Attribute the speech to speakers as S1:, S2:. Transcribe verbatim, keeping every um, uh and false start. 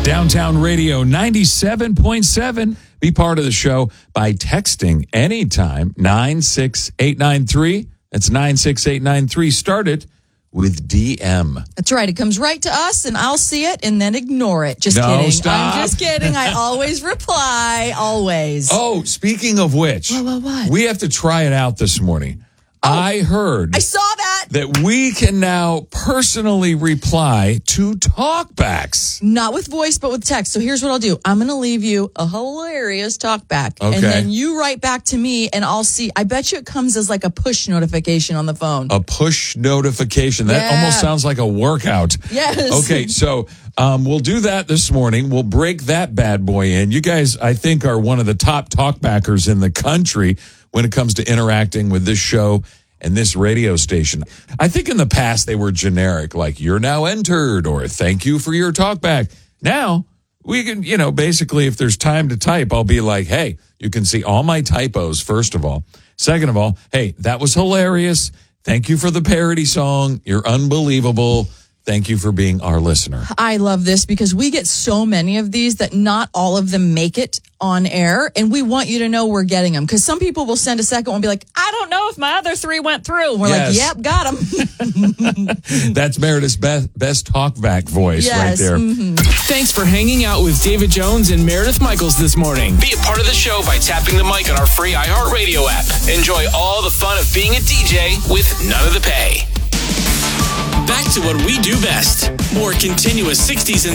S1: Downtown Radio ninety-seven point seven. Be part of the show by texting anytime nine six eight nine three. That's nine six eight nine three. Start it with D M.
S2: That's right. It comes right to us, and I'll see it and then ignore it. Just
S1: no,
S2: kidding.
S1: Stop.
S2: I'm just kidding. I always reply. Always.
S1: Oh, speaking of which,
S2: what, what, what?
S1: we have to try it out this morning. Oh, I heard.
S2: I saw that.
S1: That we can now personally reply to talkbacks.
S2: Not with voice, but with text. So here's what I'll do. I'm going to leave you a hilarious talkback.
S1: Okay.
S2: And then you write back to me, and I'll see. I bet you it comes as like a push notification on the phone.
S1: A push notification. That
S2: yeah.
S1: almost sounds like a workout.
S2: Yes.
S1: Okay, so um, we'll do that this morning. We'll break that bad boy in. You guys, I think, are one of the top talkbackers in the country when it comes to interacting with this show and this radio station. I think in the past they were generic, like "you're now entered" or "thank you for your talkback." Now we can, you know, basically if there's time to type, I'll be like, "Hey, you can see all my typos." First of all, second of all, "Hey, that was hilarious. Thank you for the parody song. You're unbelievable. Thank you for being our listener."
S2: I love this because we get so many of these that not all of them make it on air, and we want you to know we're getting them, because some people will send a second one and be like, "I don't know if my other three went through." And we're
S1: yes.
S2: like, "Yep, got them."
S1: That's Meredith's best, best talkback voice
S2: yes.
S1: right there.
S2: Mm-hmm.
S3: Thanks for hanging out with David Jones and Meredith Michaels this morning.
S4: Be a part of the show by tapping the mic on our free iHeartRadio app. Enjoy all the fun of being a D J with none of the pay. Back to what we do best. More continuous sixties and